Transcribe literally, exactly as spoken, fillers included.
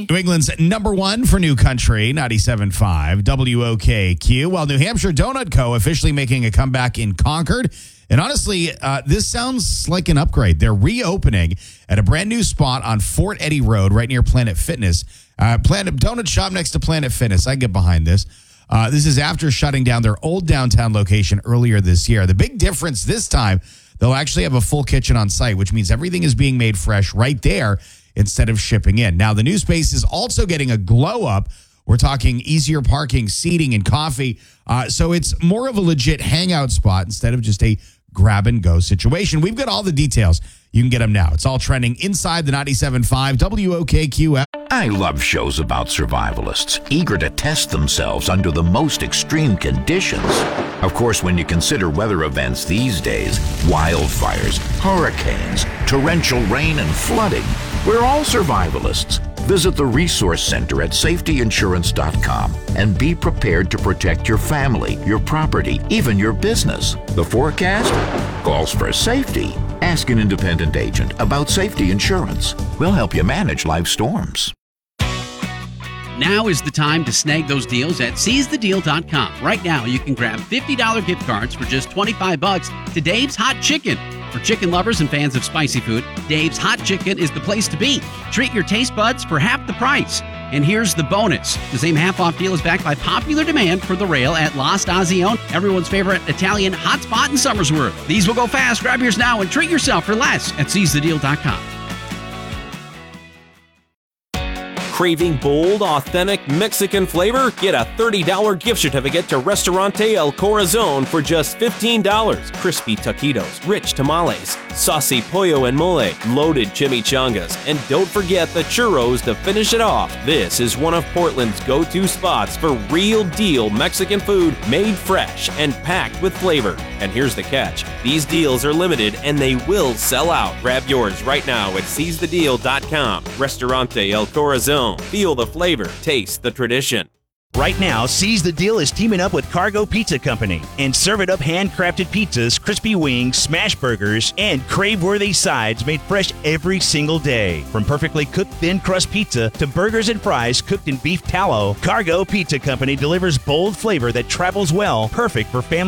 New England's number one for New Country, ninety-seven point five W O K Q. While New Hampshire Donut Co. officially making a comeback in Concord. And honestly, uh, this sounds like an upgrade. They're reopening at a brand new spot on Fort Eddie Road right near Planet Fitness. Uh, Planet Donut Shop next to Planet Fitness. I get behind this. Uh, this is after shutting down their old downtown location earlier this year. The big difference this time, they'll actually have a full kitchen on site, which means everything is being made fresh right there instead of shipping in. Now, the new space is also getting a glow up. We're talking easier parking, seating, and coffee. Uh, so it's more of a legit hangout spot instead of just a grab-and-go situation. We've got all the details. You can get them now. It's all trending inside the ninety-seven point five W O K Q app. I love shows about survivalists, eager to test themselves under the most extreme conditions. Of course, when you consider weather events these days, wildfires, hurricanes, torrential rain, and flooding, we're all survivalists. Visit the Resource Center at safety insurance dot com and be prepared to protect your family, your property, even your business. The forecast calls for safety. Ask an independent agent about safety insurance. We'll help you manage life storms. Now is the time to snag those deals at seize the deal dot com. Right now, you can grab fifty dollars gift cards for just twenty-five bucks to Dave's Hot Chicken. For chicken lovers and fans of spicy food, Dave's Hot Chicken is the place to be. Treat your taste buds for half the price. And here's the bonus. The same half-off deal is backed by popular demand for the rail at La Stazione, everyone's favorite Italian hotspot in Somersworth. These will go fast. Grab yours now and treat yourself for less at seize the deal dot com. Craving bold, authentic Mexican flavor? Get a thirty dollars gift certificate to Restaurante El Corazon for just fifteen dollars. Crispy taquitos, rich tamales, saucy pollo and mole, loaded chimichangas, and don't forget the churros to finish it off. This is one of Portland's go-to spots for real deal Mexican food made fresh and packed with flavor. And here's the catch. These deals are limited and they will sell out. Grab yours right now at seize the deal dot com. Restaurante El Corazon. Feel the flavor, taste the tradition. Right now, Seize the Deal is teaming up with Cargo Pizza Company and serve it up handcrafted pizzas, crispy wings, smash burgers, and crave-worthy sides made fresh every single day. From perfectly cooked thin crust pizza to burgers and fries cooked in beef tallow, Cargo Pizza Company delivers bold flavor that travels well, perfect for family